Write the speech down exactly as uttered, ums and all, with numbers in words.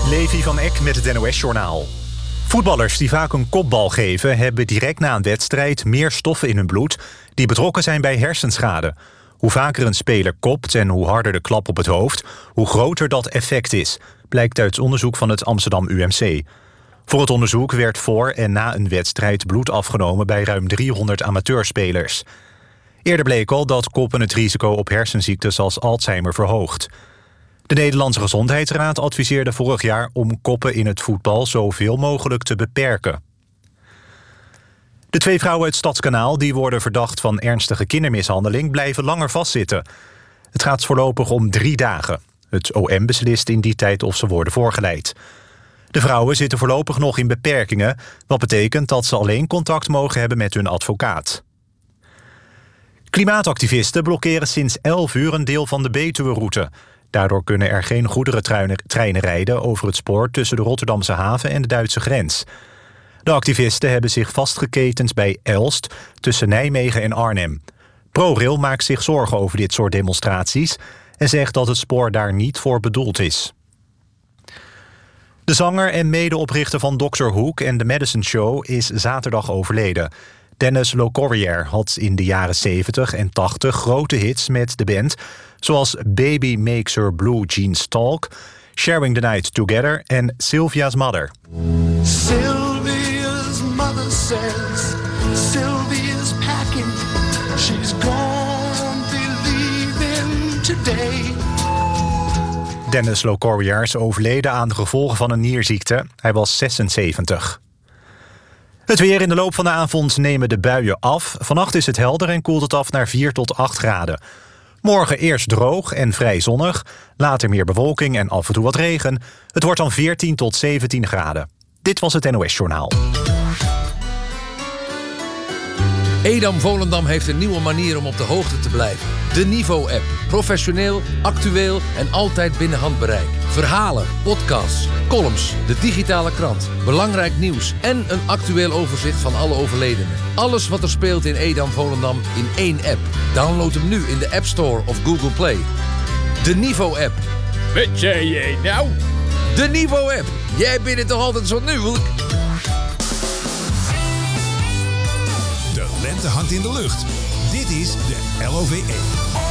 Levi van Eck met het N O S-journaal. Voetballers die vaak een kopbal geven, hebben direct na een wedstrijd meer stoffen in hun bloed die betrokken zijn bij hersenschade. Hoe vaker een speler kopt en hoe harder de klap op het hoofd, hoe groter dat effect is, blijkt uit onderzoek van het Amsterdam U M C. Voor het onderzoek werd voor en na een wedstrijd bloed afgenomen bij ruim driehonderd amateurspelers. Eerder bleek al dat koppen het risico op hersenziektes als Alzheimer verhoogt. De Nederlandse Gezondheidsraad adviseerde vorig jaar om koppen in het voetbal zoveel mogelijk te beperken. De twee vrouwen uit Stadskanaal die worden verdacht van ernstige kindermishandeling blijven langer vastzitten. Het gaat voorlopig om drie dagen. Het O M beslist in die tijd of ze worden voorgeleid. De vrouwen zitten voorlopig nog in beperkingen, wat betekent dat ze alleen contact mogen hebben met hun advocaat. Klimaatactivisten blokkeren sinds elf uur een deel van de Betuwe-route. Daardoor kunnen er geen goederentreinen rijden over het spoor tussen de Rotterdamse haven en de Duitse grens. De activisten hebben zich vastgeketend bij Elst tussen Nijmegen en Arnhem. ProRail maakt zich zorgen over dit soort demonstraties en zegt dat het spoor daar niet voor bedoeld is. De zanger en medeoprichter van doctor Hook en The Madison Show is zaterdag overleden. Dennis LeCorrier had in de jaren zeventig en tachtig grote hits met de band, zoals Baby Makes Her Blue Jeans Talk, Sharing the Night Together en Sylvia's Mother. Sylvia's mother says Sylvia's packing. She's gone be leaving today. Dennis LeCorrier is overleden aan de gevolgen van een nierziekte. Hij was zesenzeventig. Het weer: in de loop van de avond nemen de buien af. Vannacht is het helder en koelt het af naar vier tot acht graden. Morgen eerst droog en vrij zonnig. Later meer bewolking en af en toe wat regen. Het wordt dan veertien tot zeventien graden. Dit was het N O S-journaal. Edam Volendam heeft een nieuwe manier om op de hoogte te blijven. De Nivo-app. Professioneel, actueel en altijd binnen handbereik. Verhalen, podcasts, columns, de digitale krant, belangrijk nieuws en een actueel overzicht van alle overledenen. Alles wat er speelt in Edam Volendam in één app. Download hem nu in de App Store of Google Play. De Nivo-app. Wat zei jij nou? De Nivo-app. Jij bent het toch altijd zo nuwelijk? De lente hangt in de lucht. Dit is de L O V E.